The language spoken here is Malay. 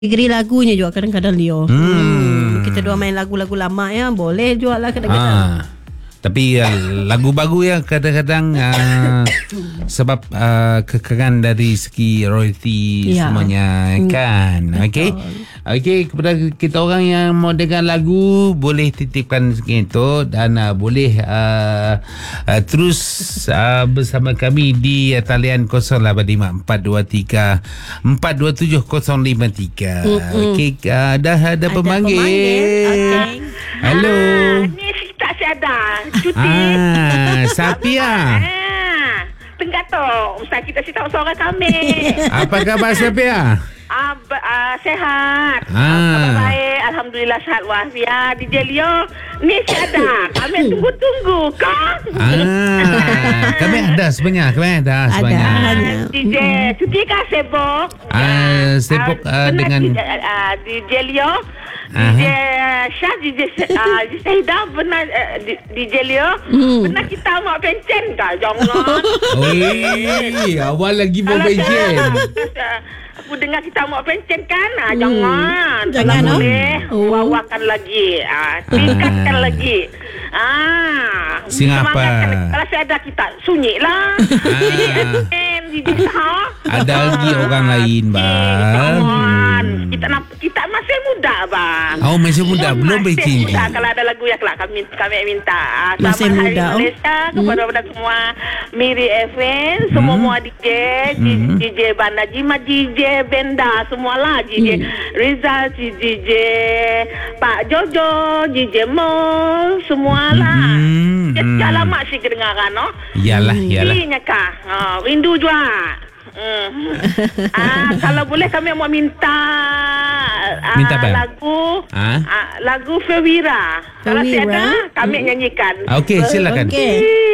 kategori lagunya juga kadang-kadang Leo. Kita dua main lagu-lagu lama ya, boleh juga lah kadang-kadang. Tapi lagu baru ya kadang-kadang sebab kekangan dari segi royalty semuanya kan. Okey, kepada kita orang yang mau dengar lagu boleh titipkan itu dan boleh terus bersama kami di talian 085423 427 053. Okey, dah ada pemanggil. Okay. Halo. Ni tak ada cuti. Sapia. Tengah tu Ustaz kita cerita suara kami. Apa khabar Sapia? Sehat. Baik, alhamdulillah sehat walafiat. DJ Leo ni ada. Kami tunggu-tunggu kan. Kami ada sebenarnya. DJ cuti kah sibuk? Sibuk dengan DJ Leo. DJ Syah, DJ Syahidah pernah DJ Leo pernah kita mau pencen kah? Jangan. Awal lagi mau pencen. Aku dengar kita mau pencen kan? Jangan boleh wawakan lagi, tingkatkan lagi. Singapa? Kalau saya ada kita sunyi lah. Ada lagi orang lain bang. Kita masih muda bang. Masih muda, belum pencen. Kalau ada lagu yang kelak kami minta. Masih muda. Malaysia kepada semua Miri FM, semua DJ, DJ Banda Jima, DJ Benda, semualah DJ Rizal, DJ Pak Jojo, DJ Mo, semualah. Sejak lama sih kedengaran, no? Yalah. Ininya kah? Rindu juga. Kalau boleh kami mau minta lagu Fewira. Kalau ada kami nyanyikan. Okey, silakan. Okey.